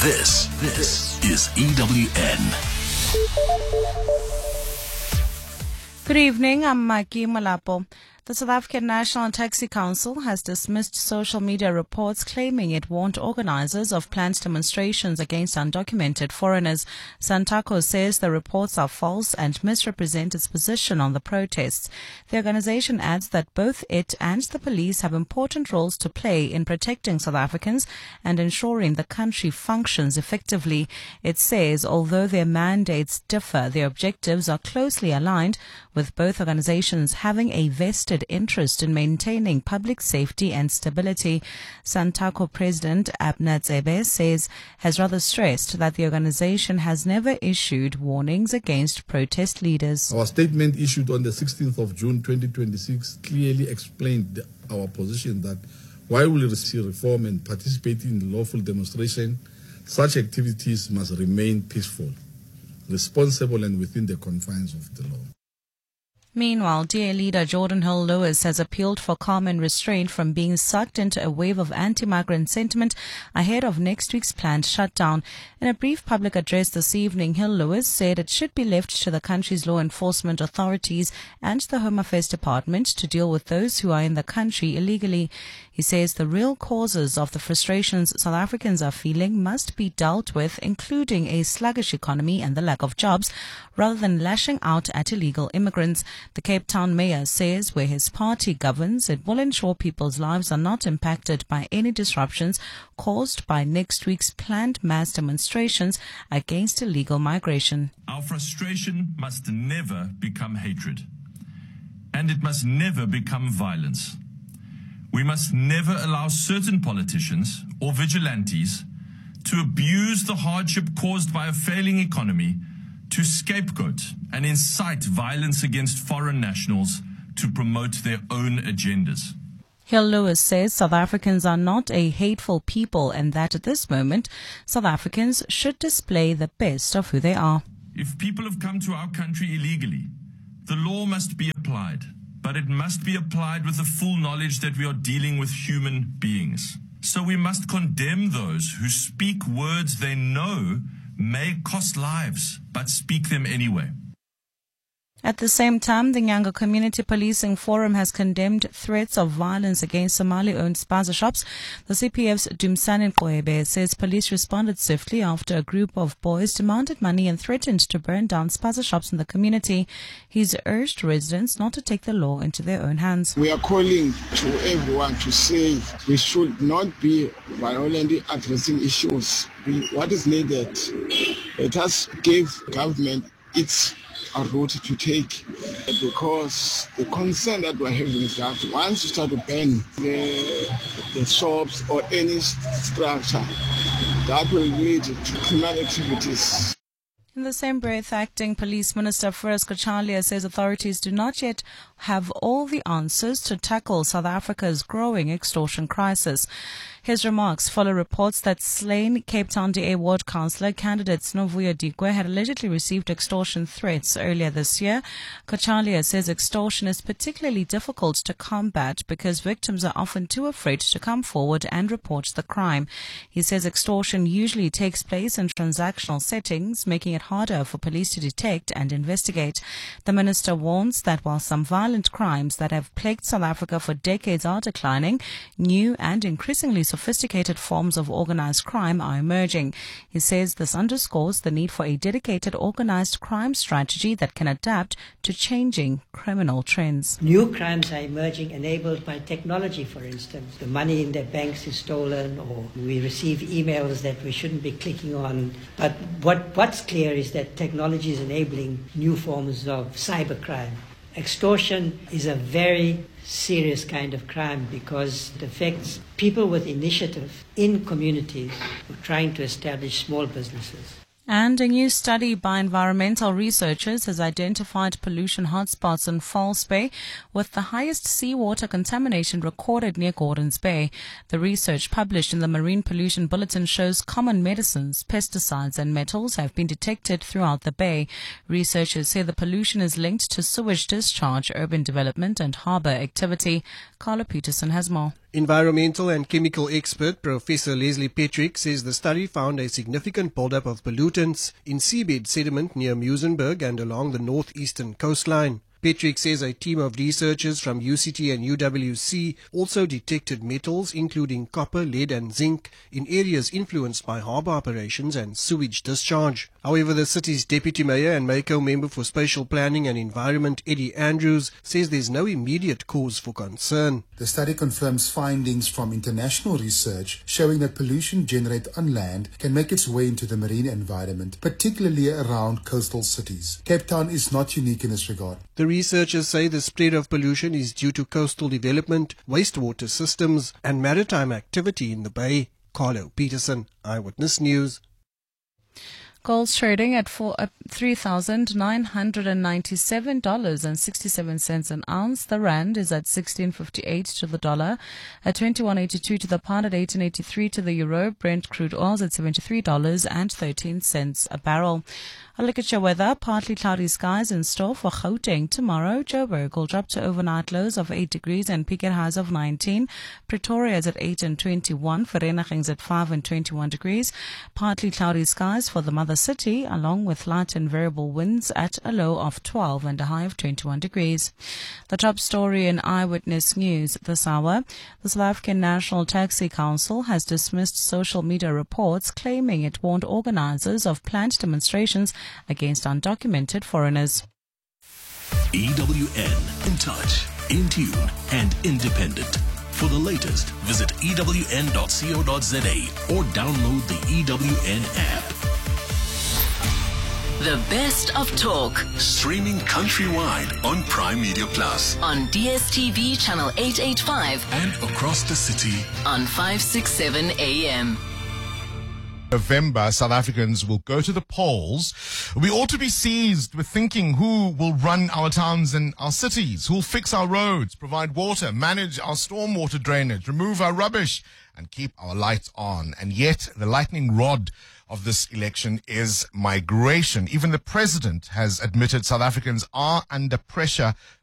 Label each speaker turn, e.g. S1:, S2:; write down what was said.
S1: This is EWN.
S2: Good evening, I'm Maki Malapo. The South African National Taxi Council has dismissed social media reports claiming it warned organizers of planned demonstrations against undocumented foreigners. Santaco says the reports are false and misrepresent its position on the protests. The organization adds that both it and the police have important roles to play in protecting South Africans and ensuring the country functions effectively. It says although their mandates differ, their objectives are closely aligned, with both organizations having a vested interest in maintaining public safety and stability. Santaco President Abner Tsebe has rather stressed that the organization has never issued warnings against protest leaders.
S3: Our statement issued on the 16th of June 2026 clearly explained our position that while we receive reform and participate in lawful demonstration, such activities must remain peaceful, responsible and within the confines of the law.
S2: Meanwhile, DA leader Jordan Hill-Lewis has appealed for calm and restraint from being sucked into a wave of anti-migrant sentiment ahead of next week's planned shutdown. In a brief public address this evening, Hill-Lewis said it should be left to the country's law enforcement authorities and the Home Affairs Department to deal with those who are in the country illegally. He says the real causes of the frustrations South Africans are feeling must be dealt with, including a sluggish economy and the lack of jobs, rather than lashing out at illegal immigrants. The Cape Town mayor says where his party governs, it will ensure people's lives are not impacted by any disruptions caused by next week's planned mass demonstrations against illegal migration.
S4: Our frustration must never become hatred, and it must never become violence. We must never allow certain politicians or vigilantes to abuse the hardship caused by a failing economy to scapegoat and incite violence against foreign nationals to promote their own agendas.
S2: Hill-Lewis says South Africans are not a hateful people and that at this moment, South Africans should display the best of who they are.
S4: If people have come to our country illegally, the law must be applied, but it must be applied with the full knowledge that we are dealing with human beings. So we must condemn those who speak words they know may cost lives, but speak them anyway.
S2: At the same time, the Nyanga Community Policing Forum has condemned threats of violence against Somali-owned spaza shops. The CPF's Dumsani Nkoebe says police responded swiftly after a group of boys demanded money and threatened to burn down spaza shops in the community. He's urged residents not to take the law into their own hands.
S5: We are calling to everyone to say we should not be violently addressing issues. What is needed? Let us give government its a route to take, because the concern that we're having is that once you start to ban the shops or any structure, that will lead to criminal activities.
S2: In the same breath, Acting Police Minister Firas Kachalia says authorities do not yet have all the answers to tackle South Africa's growing extortion crisis. His remarks follow reports that slain Cape Town DA Ward Councillor candidate Snovuyo Dikwe had allegedly received extortion threats earlier this year. Kachalia says extortion is particularly difficult to combat because victims are often too afraid to come forward and report the crime. He says extortion usually takes place in transactional settings, making it harder for police to detect and investigate. The minister warns that while some violent crimes that have plagued South Africa for decades are declining, new and increasingly sophisticated forms of organized crime are emerging. He says this underscores the need for a dedicated organized crime strategy that can adapt to changing criminal trends.
S6: New crimes are emerging enabled by technology, for instance. The money in their banks is stolen, or we receive emails that we shouldn't be clicking on. But what's clear is that technology is enabling new forms of cybercrime. Extortion is a very serious kind of crime because it affects people with initiative in communities who are trying to establish small businesses.
S2: And a new study by environmental researchers has identified pollution hotspots in False Bay with the highest seawater contamination recorded near Gordons Bay. The research published in the Marine Pollution Bulletin shows common medicines, pesticides and metals have been detected throughout the bay. Researchers say the pollution is linked to sewage discharge, urban development and harbour activity. Carla Peterson has more.
S7: Environmental and chemical expert Professor Leslie Petrick says the study found a significant buildup of pollutants in seabed sediment near Muizenberg and along the northeastern coastline. Petrick says a team of researchers from UCT and UWC also detected metals including copper, lead and zinc in areas influenced by harbour operations and sewage discharge. However, the city's deputy mayor and Mako member for spatial planning and environment, Eddie Andrews, says there's no immediate cause for concern.
S8: The study confirms findings from international research showing that pollution generated on land can make its way into the marine environment, particularly around coastal cities. Cape Town is not unique in this regard.
S7: The researchers say the spread of pollution is due to coastal development, wastewater systems and maritime activity in the bay. Carlo Peterson, Eyewitness News.
S2: Gold's trading at $3,997.67 an ounce. The rand is at 16.58 to the dollar, at 21.82 to the pound, at 18.83 to the euro. Brent crude oil is at $73.13 a barrel. A look at your weather. Partly cloudy skies in store for Gauteng tomorrow. Joburg will drop to overnight lows of 8 degrees and peak at highs of 19. Pretoria is at 8 and 21. Vereeniging is at 5 and 21 degrees. Partly cloudy skies for the mother city, along with light and variable winds at a low of 12 and a high of 21 degrees. The top story in Eyewitness News this hour. The South African National Taxi Council has dismissed social media reports claiming it warned organizers of planned demonstrations against undocumented foreigners.
S1: EWN, in touch, in tune and independent. For the latest, visit ewn.co.za or download the EWN app.
S9: The best of talk.
S1: Streaming countrywide on Prime Media Plus.
S9: On DSTV channel 885.
S1: And across the city
S9: on 567 AM.
S10: November, South Africans will go to the polls. We ought to be seized with thinking who will run our towns and our cities, who will fix our roads, provide water, manage our stormwater drainage, remove our rubbish, and keep our lights on. And yet, the lightning rod of this election is migration. Even the president has admitted South Africans are under pressure